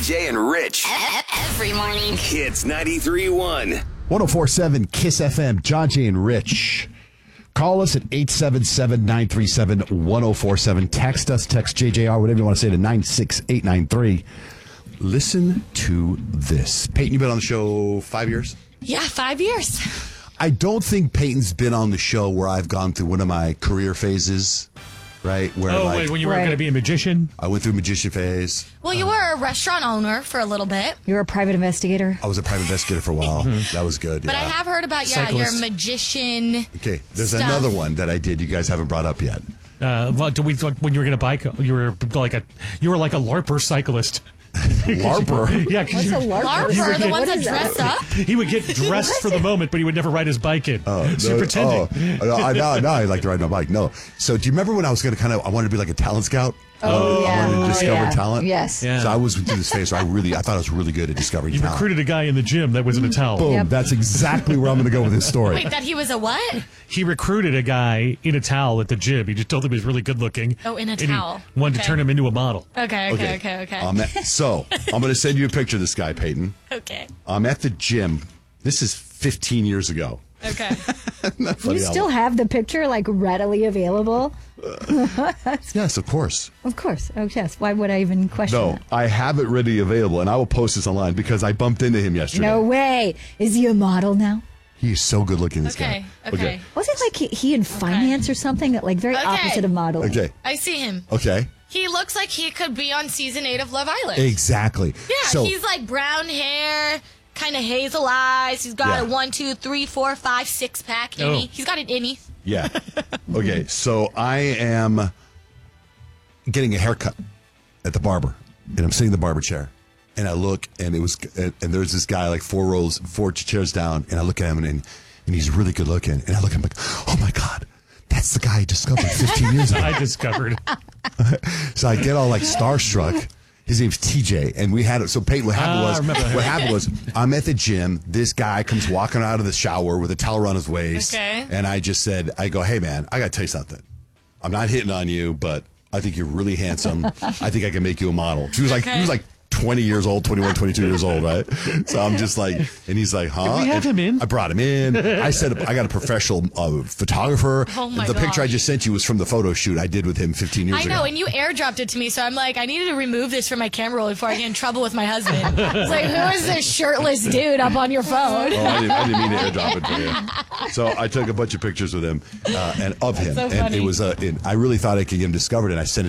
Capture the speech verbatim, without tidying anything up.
J and Rich. Every morning. Hits ninety-three point one. ten forty-seven Kiss F M, John J. and Rich. Call us at eight seven seven, nine three seven, one oh four seven. Text us, text J J R, whatever you want to say, to nine six eight nine three. Listen to this. Peyton, you've been on the show five years? Yeah, five years. I don't think Peyton's been on the show where I've gone through one of my career phases, right? Where oh, like, wait, when you were Right. going to be a magician? I went through magician phase. Well, you were a restaurant owner for a little bit. You're a private investigator. I was a private investigator for a while. That was good. But yeah. I have heard about, yeah, Cyclist. your magician. Okay, there's stuff. another one that I did you guys haven't brought up yet. Uh, well, do we, like, when you were going to bike, you were like a you were like a LARPer cyclist. LARPer? Yeah, 'cause What's you, a LARPer? You LARPer, would the get- ones that What is dress that? up. he would get dressed for the moment, but he would never ride his bike in. Oh, so you're no, pretending. Oh, I, now, now I like to ride my bike. No. So do you remember when I was going to kind of, I wanted to be like a talent scout? Oh, yeah. I wanted to Oh, discover yeah. talent. Yes. Yeah. So I was through this phase where I really, I thought I was really good at discovering You talent. recruited a guy in the gym that was in a towel. Boom. Yep. That's exactly where I'm going to go with this story. Wait, that he was a what? He recruited a guy in a towel at the gym. He just told him he was really good looking. Oh, in a and he towel. wanted Okay. to turn him into a model. Okay, okay, okay, okay. I'm at, so I'm going to send you a picture of this guy, Peyton. okay, I'm at the gym. This is fifteen years ago. okay. You still have the picture like readily available? Yes, of course. Of course. Oh, yes. Why would I even question No, that? I have it ready available, and I will post this online because I bumped into him yesterday. No way. Is he a model now? He's so good looking, this Okay, guy. okay. Was it like he, he in finance or something? That like very Okay. opposite of modeling. Okay. I see him. Okay. He looks like he could be on season eight of Love Island. Exactly. Yeah, So, he's like brown hair, kind of hazel eyes. He's got Yeah. a one, two, three, four, five, six pack innie. Oh. He's got an innie. yeah. Okay, so I am getting a haircut at the barber, and I'm sitting in the barber chair, and I look, and it was, and, and there's this guy like four rows, four chairs down, and I look at him, and and he's really good looking, and I look at him like, oh my god, that's the guy I discovered fifteen years ago. I discovered. So I get all like starstruck. His name's T J, and we had it. So Peyton, what happened Ah, I was, remember that. what happened was, I'm at the gym. This guy comes walking out of the shower with a towel around his waist, Okay. and I just said, I go, hey man, I got to tell you something. I'm not hitting on you, but I think you're really handsome. I think I can make you a model. He was like, he Okay. was like twenty years old, twenty-one, twenty-two years old, right? So I'm just like, and he's like, huh? we have And him in? I brought him in. I said, I got a professional uh, photographer. Oh, my the picture I gosh. just sent you was from the photo shoot I did with him fifteen years I ago. know, and you airdropped it to me, so I'm like, I needed to remove this from my camera roll before I get in trouble with my husband. It's like, who is this shirtless dude up on your phone? Oh, I didn't, I didn't mean to airdrop it for you. So I took a bunch of pictures with him uh, and of him, so and funny. it was. Uh, and I really thought I could get him discovered, and I sent it